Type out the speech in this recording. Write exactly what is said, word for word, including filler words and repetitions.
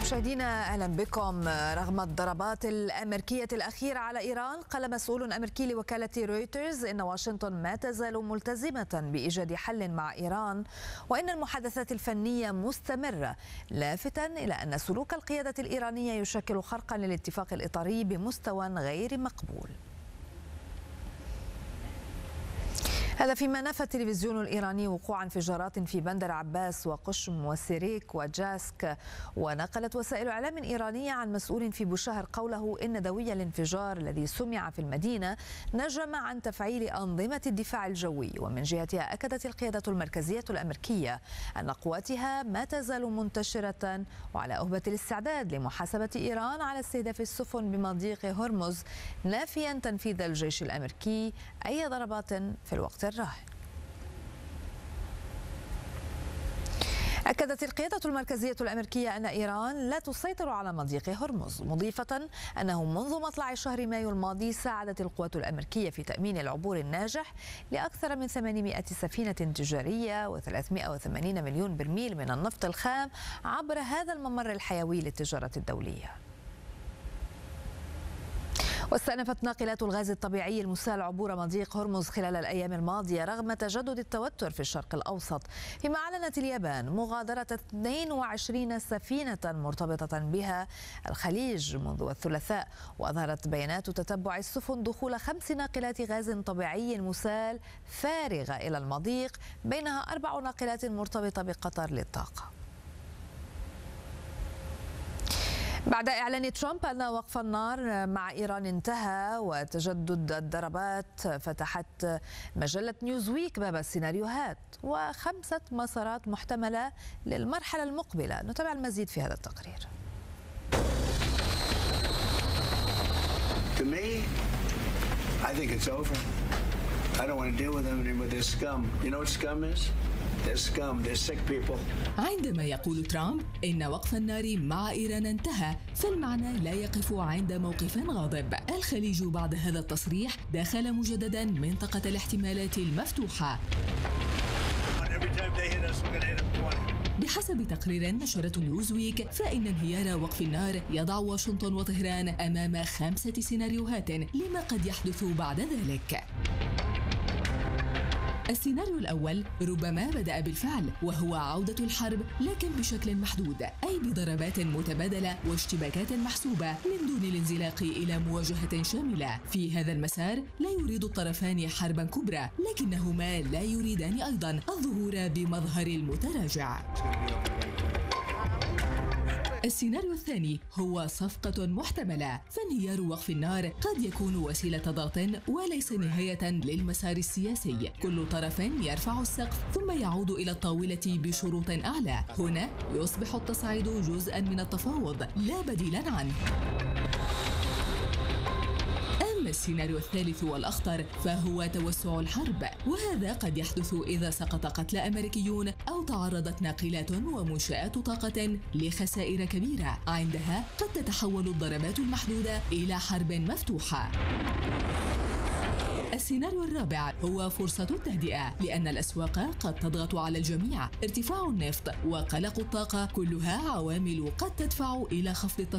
مشاهدينا اهلا بكم. رغم الضربات الامريكيه الاخيره على ايران، قال مسؤول امريكي لوكاله رويترز ان واشنطن ما تزال ملتزمه بايجاد حل مع ايران، وان المحادثات الفنيه مستمره، لافتا الى ان سلوك القياده الايرانيه يشكل خرقا للاتفاق الاطاري بمستوى غير مقبول. هذا فيما نفى التلفزيون الإيراني وقوع انفجارات في بندر عباس وقشم وسيريك وجاسك، ونقلت وسائل إعلام إيرانية عن مسؤول في بوشهر قوله إن دوي الانفجار الذي سمع في المدينة نجم عن تفعيل أنظمة الدفاع الجوي. ومن جهتها أكدت القيادة المركزية الأمريكية أن قواتها ما تزال منتشرة وعلى أهبة الاستعداد لمحاسبة إيران على استهداف السفن بمضيق هرمز، نافيا تنفيذ الجيش الأمريكي أي ضربات في الوقت الراهن. أكدت القيادة المركزية الأمريكية أن إيران لا تسيطر على مضيق هرمز، مضيفة أنه منذ مطلع شهر مايو الماضي ساعدت القوات الأمريكية في تأمين العبور الناجح لأكثر من ثمانمائة سفينة تجارية وثلاثمائة وثمانين مليون برميل من النفط الخام عبر هذا الممر الحيوي للتجارة الدولية. واستأنفت ناقلات الغاز الطبيعي المسال عبور مضيق هرمز خلال الأيام الماضية رغم تجدد التوتر في الشرق الأوسط، فيما أعلنت اليابان مغادرة اثنين وعشرين سفينة مرتبطة بها الخليج منذ الثلاثاء. وأظهرت بيانات تتبع السفن دخول خمس ناقلات غاز طبيعي مسال فارغة إلى المضيق، بينها أربع ناقلات مرتبطة بقطر للطاقة. بعد إعلان ترامب أن وقف النار مع إيران انتهى وتجدد الضربات، فتحت مجلة نيوزويك باب السيناريوهات وخمسة مسارات محتملة للمرحلة المقبلة. نتابع المزيد في هذا التقرير. To me, I think it's over. I don't want to deal with them anymore. They're scum. You know what scum is? They're scum. They're sick people. عندما يقول ترامب إن وقف النار مع إيران انتهى، فالمعنى لا يقف عند موقف غاضب. الخليج بعد هذا التصريح دخل مجددا منطقة الاحتمالات المفتوحة. بحسب تقرير نشرته نيوزويك، فإن انهيار وقف النار يضع واشنطن وطهران أمام خمسة سيناريوهات لما قد يحدث بعد ذلك. السيناريو الأول ربما بدأ بالفعل، وهو عودة الحرب لكن بشكل محدود، أي بضربات متبادلة واشتباكات محسوبة من دون الانزلاق إلى مواجهة شاملة. في هذا المسار لا يريد الطرفان حربا كبرى، لكنهما لا يريدان أيضا الظهور بمظهر المتراجع. السيناريو الثاني هو صفقة محتملة، فانهيار وقف النار قد يكون وسيلة ضغط وليس نهاية للمسار السياسي. كل طرف يرفع السقف ثم يعود إلى الطاولة بشروط أعلى. هنا يصبح التصعيد جزءا من التفاوض لا بديلا عنه. السيناريو الثالث والأخطر فهو توسع الحرب، وهذا قد يحدث إذا سقط قتلى أمريكيون أو تعرضت ناقلات ومنشآت طاقة لخسائر كبيرة. عندها قد تتحول الضربات المحدودة إلى حرب مفتوحة. السيناريو الرابع هو فرصة التهدئة، لأن الأسواق قد تضغط على الجميع. ارتفاع النفط وقلق الطاقة كلها عوامل قد تدفع إلى خفض التصرف